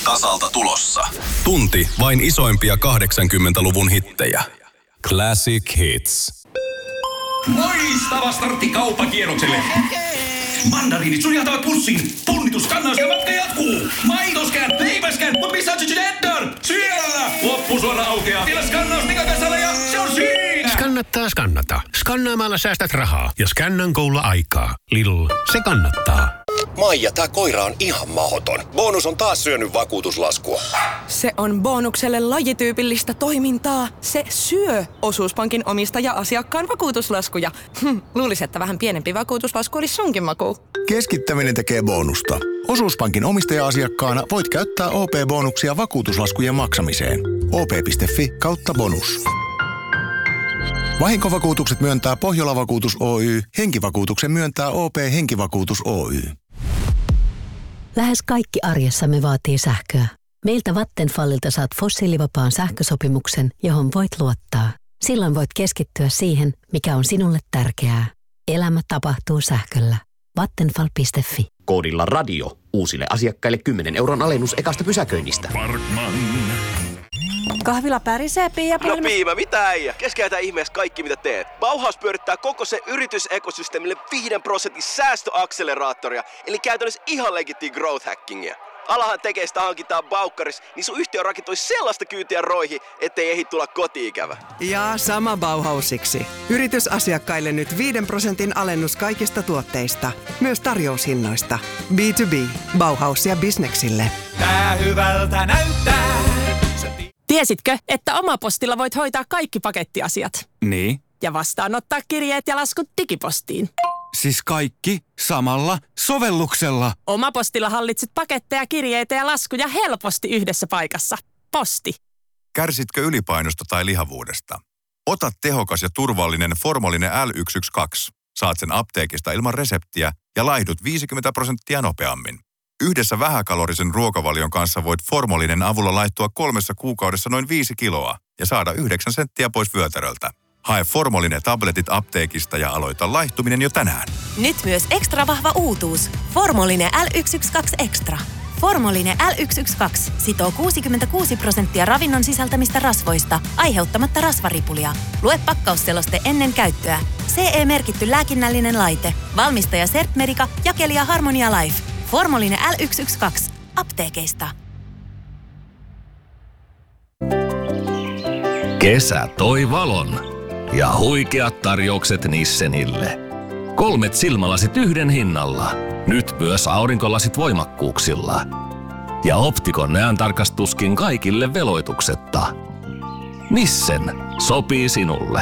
tasalta tulossa. Tunti vain isoimpia 80-luvun hittejä. Classic Hits. Loistava startti kauppakierrokselle. Mandariinit sujahtavat pussiin. Punnituskannaus ja matka jatkuu. Maitoskään, leipäskään, mutta missä on Cheddar? Siellä! Loppusuora aukeaa. Vielä skannaus pikakassalla ja se on siinä! Skannata. Skannaamalla säästät rahaa ja Scannan Golla aikaa. Lidl, se kannattaa. Maija, tää koira on ihan mahdoton. Bonus on taas syönyt vakuutuslaskua. Se on Bonukselle lajityypillistä toimintaa. Se syö Osuuspankin omistaja-asiakkaan vakuutuslaskuja. Luulisin, että vähän pienempi vakuutuslasku olisi sunkin maku. Keskittäminen tekee bonusta. Osuuspankin omistaja-asiakkaana voit käyttää OP-bonuksia vakuutuslaskujen maksamiseen. op.fi/bonus. Vahinkovakuutukset myöntää Pohjola-vakuutus Oy. Henkivakuutuksen myöntää OP Henkivakuutus Oy. Lähes kaikki arjessamme vaatii sähköä. Meiltä Vattenfallilta saat fossiilivapaan sähkösopimuksen, johon voit luottaa. Silloin voit keskittyä siihen, mikä on sinulle tärkeää. Elämä tapahtuu sähköllä. Vattenfall.fi. Koodilla radio. Uusille asiakkaille 10 € alennus ekasta pysäköinnistä. Kahvila pärisee, Pia. No Piima, mitä äijä? Keskeytä ihmeessä kaikki mitä teet. Bauhaus pyörittää koko se yritysekosysteemille 5% säästöakseleraattoria, eli käytännössä ihan legittiä growth hackingia. Alahan tekee sitä hankintaa Baukkaris, niin sun yhtiö rakentoi sellaista kyytiä roihin, ettei ehdi tulla kotiin-ikävä. Ja sama Bauhausiksi. Yritysasiakkaille nyt 5% alennus kaikista tuotteista, myös tarjoushinnoista. B2B. Bauhausia bisneksille. Tää hyvältä näyttää. Tiesitkö, että Omapostilla voit hoitaa kaikki pakettiasiat? Niin. Ja vastaanottaa kirjeet ja laskut digipostiin. Siis kaikki samalla sovelluksella. Omapostilla hallitset paketteja, kirjeitä ja laskuja helposti yhdessä paikassa. Posti. Kärsitkö ylipainosta tai lihavuudesta? Ota tehokas ja turvallinen Formolinen L112. Saat sen apteekista ilman reseptiä ja laihdut 50% nopeammin. Yhdessä vähäkalorisen ruokavalion kanssa voit Formolinen avulla laihtua 3 kuukaudessa noin 5 kiloa ja saada 9 senttiä pois vyötäröltä. Hae Formolinen tabletit apteekista ja aloita laihtuminen jo tänään. Nyt myös ekstra vahva uutuus. Formolinen L112 Extra. Formolinen L112 sitoo 66% ravinnon sisältämistä rasvoista, aiheuttamatta rasvaripulia. Lue pakkausseloste ennen käyttöä. CE-merkitty lääkinnällinen laite. Valmistaja Sertmedica, jakelija Harmonia Life. Formolinen L112. Apteekeista. Kesä toi valon. Ja huikeat tarjoukset Nissenille. 3 silmälasit yhden hinnalla. Nyt myös aurinkolasit voimakkuuksilla. Ja Optikon näöntarkastuskin kaikille veloituksetta. Nissen sopii sinulle.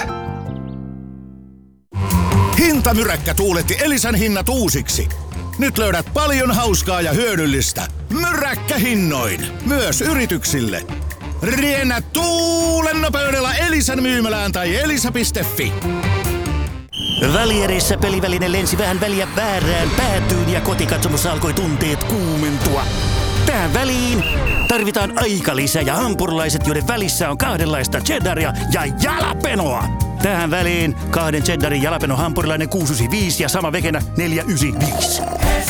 Hintamyräkkä tuuletti Elisan hinnat uusiksi. Nyt löydät paljon hauskaa ja hyödyllistä. Myräkkähinnoin. Myös yrityksille. Riennä tuulen nopeudella Elisan myymälään tai elisa.fi. Välierissä peliväline lensi vähän väliä väärään päätyyn ja kotikatsomossa alkoi tunteet kuumentua. Tähän väliin tarvitaan aikalisä ja hampurilaiset, joiden välissä on kahdenlaista cheddaria ja jalapenoa. Tähän väliin 2 cheddarin jalapeno hampurilainen 695 ja sama vekenä 495.